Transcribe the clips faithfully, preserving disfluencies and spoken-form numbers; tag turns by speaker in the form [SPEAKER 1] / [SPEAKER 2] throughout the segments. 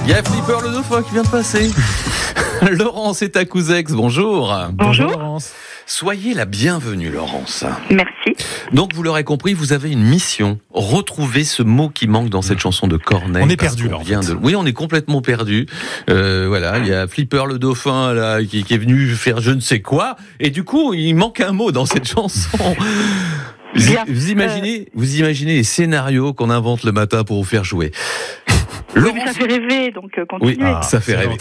[SPEAKER 1] Il y a Flipper le dauphin qui vient de passer. Laurence est à Couzex, bonjour.
[SPEAKER 2] Bonjour.
[SPEAKER 1] Laurence. Soyez la bienvenue, Laurence.
[SPEAKER 2] Merci.
[SPEAKER 1] Donc, vous l'aurez compris, vous avez une mission. Retrouver ce mot qui manque dans cette chanson de Corneille.
[SPEAKER 3] On est perdu, là.
[SPEAKER 1] Vient de... Oui, on est complètement perdu. Euh, voilà, il y a Flipper le dauphin, là, qui, qui est venu faire je ne sais quoi. Et du coup, il manque un mot dans cette chanson. Vous, vous imaginez, euh... vous imaginez les scénarios qu'on invente le matin pour vous faire jouer.
[SPEAKER 2] Laurence... Ça fait rêver, donc continuez.
[SPEAKER 1] Oui, ah, ça fait rêver.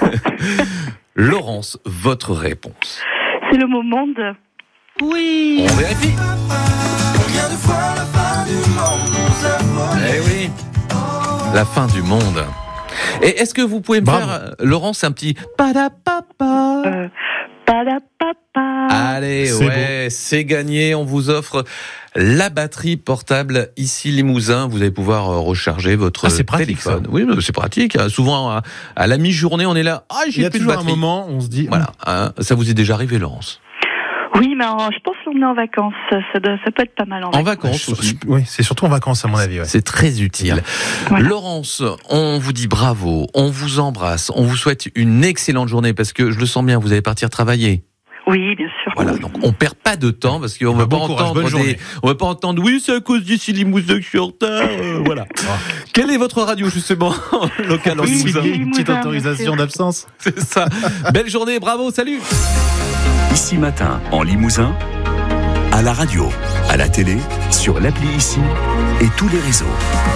[SPEAKER 1] Laurence, votre réponse.
[SPEAKER 2] C'est le moment de...
[SPEAKER 1] Oui. On vérifie. Combien de fois la fin du monde nous a volé ? Eh oui. La fin du monde. Et est-ce que vous pouvez me Bravo. faire, Laurence, un petit padapapa
[SPEAKER 2] euh, Padapapa.
[SPEAKER 1] Allez, c'est ouais, beau. C'est gagné. On vous offre la batterie portable ici Limousin. Vous allez pouvoir recharger votre
[SPEAKER 3] ah, c'est pratique,
[SPEAKER 1] téléphone.
[SPEAKER 3] Ça.
[SPEAKER 1] Oui, c'est pratique. Souvent, à, à la mi-journée, on est là. Ah, j'ai
[SPEAKER 3] Il y a
[SPEAKER 1] plus de
[SPEAKER 3] toujours
[SPEAKER 1] batterie.
[SPEAKER 3] un moment, on se dit.
[SPEAKER 1] Voilà. Hein, ça vous est déjà arrivé, Laurence ?
[SPEAKER 2] Oui, mais je pense qu'on est en vacances. Ça, ça, ça peut être pas mal en,
[SPEAKER 1] en
[SPEAKER 2] vacances.
[SPEAKER 1] vacances aussi.
[SPEAKER 3] Oui, c'est surtout en vacances, à mon avis. Ouais.
[SPEAKER 1] C'est très utile. Voilà. Laurence, on vous dit bravo, on vous embrasse, on vous souhaite une excellente journée parce que je le sens bien, vous allez partir travailler.
[SPEAKER 2] Oui, bien sûr.
[SPEAKER 1] Voilà, donc on perd pas de temps parce qu'on ne va pas entendre des, on va pas entendre oui, c'est à cause d'ici Limousin que je suis en retard. Euh, voilà. Oh. Quelle est votre radio justement locale en
[SPEAKER 3] oui,
[SPEAKER 1] Limousin ?
[SPEAKER 3] Une petite autorisation d'absence.
[SPEAKER 1] C'est ça. Belle journée, bravo, salut.
[SPEAKER 4] Ici Matin en Limousin, à la radio, à la télé, sur l'appli Ici et tous les réseaux.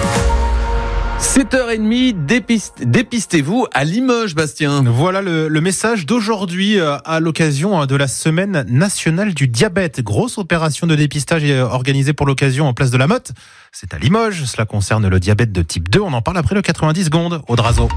[SPEAKER 1] sept heures trente, dépiste, dépistez-vous à Limoges, Bastien.
[SPEAKER 3] Voilà le, le message d'aujourd'hui à l'occasion de la Semaine nationale du diabète. Grosse opération de dépistage organisée pour l'occasion en place de la Motte. C'est à Limoges, cela concerne le diabète de type deux. On en parle après le quatre-vingt-dix secondes. Aude Razo.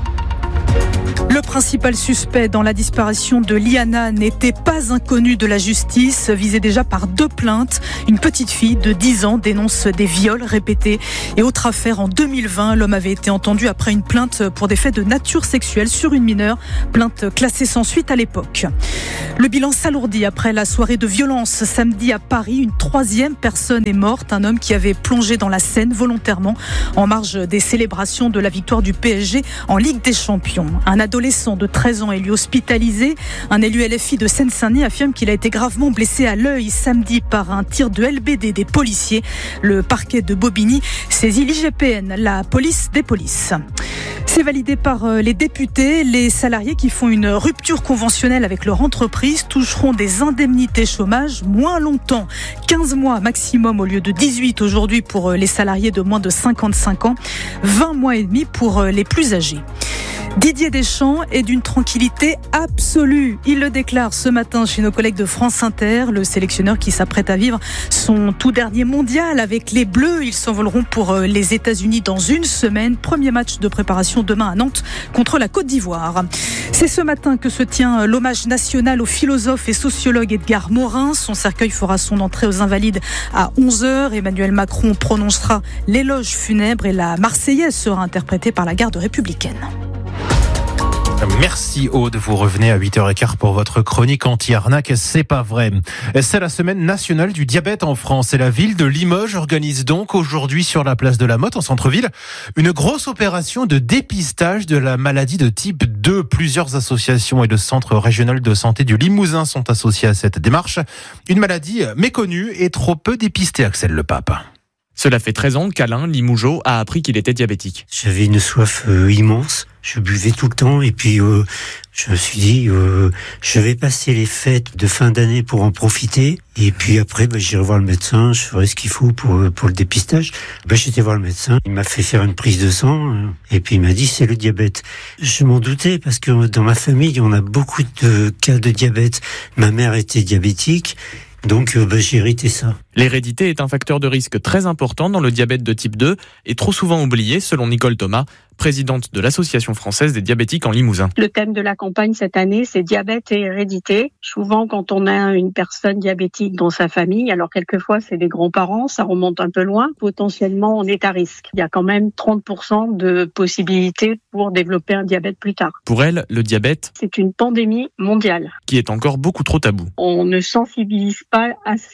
[SPEAKER 5] Le principal suspect dans la disparition de Liana n'était pas inconnu de la justice, visé déjà par deux plaintes. Une petite fille de dix ans dénonce des viols répétés. Et autre affaire, en deux mille vingt, l'homme avait été entendu après une plainte pour des faits de nature sexuelle sur une mineure, plainte classée sans suite à l'époque. Le bilan s'alourdit après la soirée de violence samedi à Paris. Une troisième personne est morte, un homme qui avait plongé dans la Seine volontairement en marge des célébrations de la victoire du P S G en Ligue des Champions. Un adolescent de treize ans est lui hospitalisé. Un élu L F I de Seine-Saint-Denis affirme qu'il a été gravement blessé à l'œil samedi par un tir de L B D des policiers. Le parquet de Bobigny saisit l'I G P N, la police des polices. C'est validé par les députés. Les salariés qui font une rupture conventionnelle avec leur entreprise toucheront des indemnités chômage moins longtemps. quinze mois maximum au lieu de dix-huit aujourd'hui pour les salariés de moins de cinquante-cinq ans. vingt mois et demi pour les plus âgés. Didier Deschamps est d'une tranquillité absolue. Il le déclare ce matin chez nos collègues de France Inter. Le sélectionneur qui s'apprête à vivre son tout dernier mondial avec les Bleus. Ils s'envoleront pour les États-Unis dans une semaine. Premier match de préparation demain à Nantes contre la Côte d'Ivoire. C'est ce matin que se tient l'hommage national au philosophe et sociologue Edgar Morin. Son cercueil fera son entrée aux Invalides à onze heures. Emmanuel Macron prononcera l'éloge funèbre et la Marseillaise sera interprétée par la garde républicaine.
[SPEAKER 3] Merci Aude, vous revenez à huit heures quinze pour votre chronique anti-arnaque, c'est pas vrai. C'est la semaine nationale du diabète en France et la ville de Limoges organise donc aujourd'hui sur la place de la Motte en centre-ville une grosse opération de dépistage de la maladie de type deux. Plusieurs associations et le centre régional de santé du Limousin sont associés à cette démarche. Une maladie méconnue et trop peu dépistée, Axel Le Pape.
[SPEAKER 6] Cela fait treize ans qu'Alain Limougeot a appris qu'il était diabétique.
[SPEAKER 7] J'avais une soif euh, immense, je buvais tout le temps et puis euh, je me suis dit euh, je vais passer les fêtes de fin d'année pour en profiter et puis après bah, j'irai voir le médecin, je ferai ce qu'il faut pour, pour le dépistage. Bah, j'étais voir le médecin, il m'a fait faire une prise de sang euh, et puis il m'a dit c'est le diabète. Je m'en doutais parce que dans ma famille on a beaucoup de cas de diabète. Ma mère était diabétique. Donc, euh, bah, j'ai hérité ça.
[SPEAKER 6] L'hérédité est un facteur de risque très important dans le diabète de type deux et trop souvent oublié, selon Nicole Thomas, présidente de l'Association française des diabétiques en Limousin.
[SPEAKER 8] Le thème de la campagne cette année, c'est diabète et hérédité. Souvent, quand on a une personne diabétique dans sa famille, alors quelquefois c'est des grands-parents, ça remonte un peu loin, potentiellement on est à risque. Il y a quand même trente pour cent de possibilités pour développer un diabète plus tard.
[SPEAKER 6] Pour elle, le diabète,
[SPEAKER 8] c'est une pandémie mondiale
[SPEAKER 6] qui est encore beaucoup trop tabou.
[SPEAKER 8] On ne sensibilise pas assez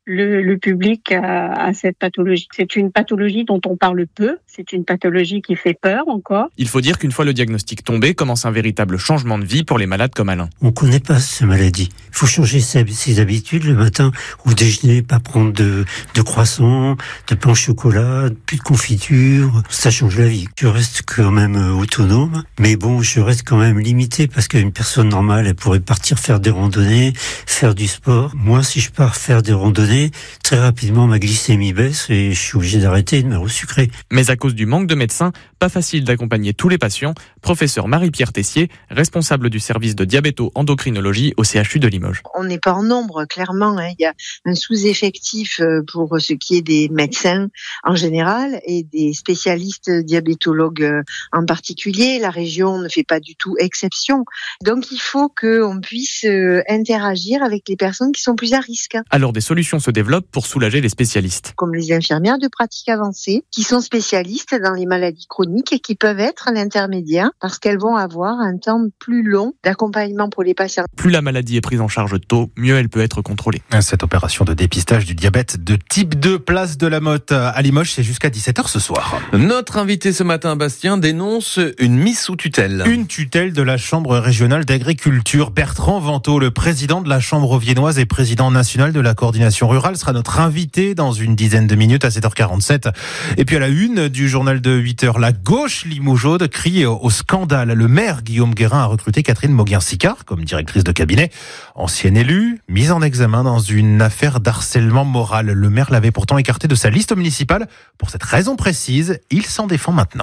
[SPEAKER 8] le, le public à, à cette pathologie. C'est une pathologie dont on parle peu. C'est une pathologie qui fait peur encore.
[SPEAKER 6] Il faut dire qu'une fois le diagnostic tombé, commence un véritable changement de vie pour les malades comme Alain.
[SPEAKER 7] On connaît pas cette maladie. Il faut changer ses, ses habitudes le matin au déjeuner, pas prendre de, de croissants, de pain au chocolat, plus de confiture. Ça change la vie. Je reste quand même autonome, mais bon, je reste quand même limité parce qu'une personne normale, elle pourrait partir faire des randonnées, faire du sport. Moi, si je pars faire des randonnées, très rapidement ma glycémie baisse et je suis obligé d'arrêter de me resucrer.
[SPEAKER 6] Mais à cause du manque de médecins, pas facile d'accompagner tous les patients. Professeur Marie-Pierre Tessier, responsable du service de diabéto-endocrinologie au C H U de Limoges.
[SPEAKER 9] On n'est pas en nombre, clairement. Hein. Il y a un sous-effectif pour ce qui est des médecins en général et des spécialistes diabétologues en particulier. La région ne fait pas du tout exception. Donc il faut qu'on puisse interagir avec les personnes qui sont plus à risque.
[SPEAKER 6] Alors des solutions se développent pour soulager les spécialistes.
[SPEAKER 9] Comme les infirmières de pratique avancée, qui sont spécialistes dans les maladies chroniques et qui peuvent être l'intermédiaire parce qu'elles vont avoir un temps plus long d'accompagnement pour les patients.
[SPEAKER 6] Plus la maladie est prise en charge tôt, mieux elle peut être contrôlée.
[SPEAKER 3] Cette opération de dépistage du diabète de type deux, place de la Motte à Limoges, c'est jusqu'à dix-sept heures ce soir.
[SPEAKER 1] Notre invité ce matin, Bastien, dénonce une mise sous tutelle.
[SPEAKER 3] Une tutelle de la Chambre régionale d'agriculture. Bertrand Vantaux, le président de la Chambre viennoise et président national de la coordination rurale, sera notre invité dans une dizaine de minutes à sept heures quarante-sept. Et puis à la une du journal de huit heures, la gauche limougeaude crie au scandale. Le maire Guillaume Guérin a recruté Catherine Moguin-Sicard comme directrice de cabinet. Ancienne élue, mise en examen dans une affaire d'harcèlement moral. Le maire l'avait pourtant écarté de sa liste municipale. Pour cette raison précise, il s'en défend maintenant.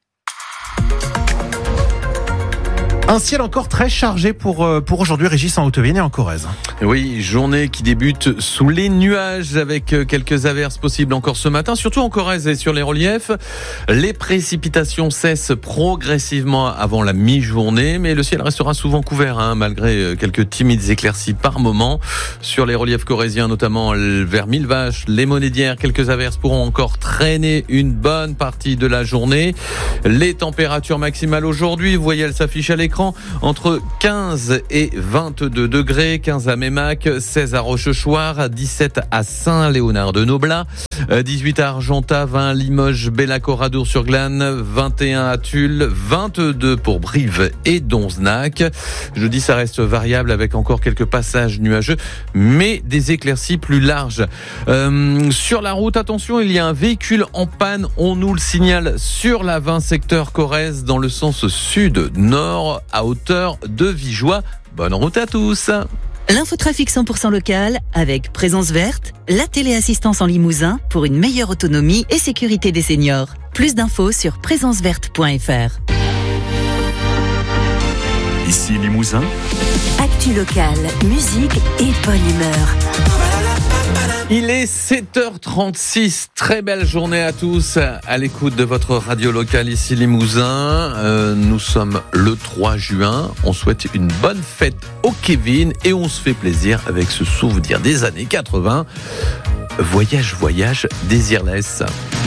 [SPEAKER 3] Un ciel encore très chargé pour, pour aujourd'hui, Régis, en Haute-Vienne et en Corrèze.
[SPEAKER 1] Oui, journée qui débute sous les nuages avec quelques averses possibles encore ce matin, surtout en Corrèze et sur les reliefs. Les précipitations cessent progressivement avant la mi-journée, mais le ciel restera souvent couvert, hein, malgré quelques timides éclaircies par moment. Sur les reliefs corréziens, notamment vers Millevaches, les Monédières, quelques averses pourront encore traîner une bonne partie de la journée. Les températures maximales aujourd'hui, vous voyez, elles s'affichent à l'écran. Entre quinze et vingt-deux degrés, quinze à Mémac, seize à Rochechouart, dix-sept à Saint-Léonard-de-Noblat, dix-huit à Argentat, vingt à Limoges, Bellac-Oradour-sur-Glane, vingt et un à Tulle, vingt-deux pour Brive et Donzenac. Jeudi, ça reste variable avec encore quelques passages nuageux, mais des éclaircies plus larges. Euh, sur la route, attention, il y a un véhicule en panne. On nous le signale sur la vingt secteur Corrèze dans le sens sud-nord à hauteur de Vigeois. Bonne route à tous.
[SPEAKER 10] L'infotrafic cent pour cent local avec Présence Verte, la téléassistance en Limousin pour une meilleure autonomie et sécurité des seniors. Plus d'infos sur présence verte point f r.
[SPEAKER 4] Ici Limousin.
[SPEAKER 10] Actu local, musique et bonne humeur.
[SPEAKER 1] Il est sept heures trente-six, très belle journée à tous à l'écoute de votre radio locale ici Limousin. Euh, nous sommes le trois juin, on souhaite une bonne fête au Kevin et on se fait plaisir avec ce souvenir des années quatre-vingts. Voyage, voyage, désirless.